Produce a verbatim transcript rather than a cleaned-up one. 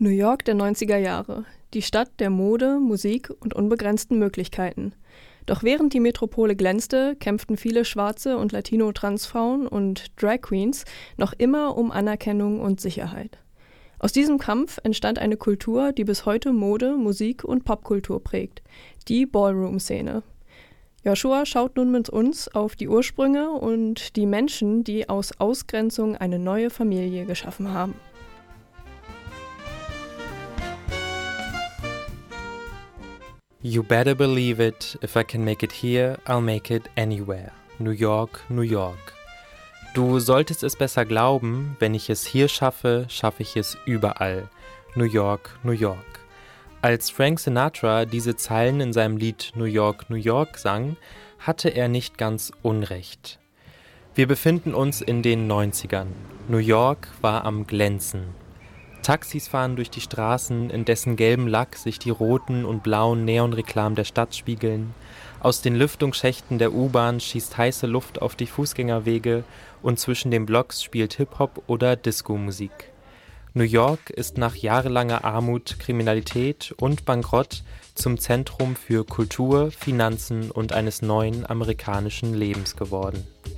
New York der neunziger Jahre. Die Stadt der Mode, Musik und unbegrenzten Möglichkeiten. Doch während die Metropole glänzte, kämpften viele schwarze und Latino-Transfrauen und Drag Queens noch immer um Anerkennung und Sicherheit. Aus diesem Kampf entstand eine Kultur, die bis heute Mode, Musik und Popkultur prägt, die Ballroom-Szene. Joshua schaut nun mit uns auf die Ursprünge und die Menschen, die aus Ausgrenzung eine neue Familie geschaffen haben. You better believe it, if I can make it here, I'll make it anywhere. New York, New York. Du solltest es besser glauben, wenn ich es hier schaffe, schaffe ich es überall. New York, New York. Als Frank Sinatra diese Zeilen in seinem Lied New York, New York sang, hatte er nicht ganz Unrecht. Wir befinden uns in den neunzigern. New York war am Glänzen. Taxis fahren durch die Straßen, in dessen gelben Lack sich die roten und blauen Neonreklamen der Stadt spiegeln. Aus den Lüftungsschächten der U-Bahn schießt heiße Luft auf die Fußgängerwege und zwischen den Blocks spielt Hip-Hop oder Disco-Musik. New York ist nach jahrelanger Armut, Kriminalität und Bankrott zum Zentrum für Kultur, Finanzen und eines neuen amerikanischen Lebens geworden.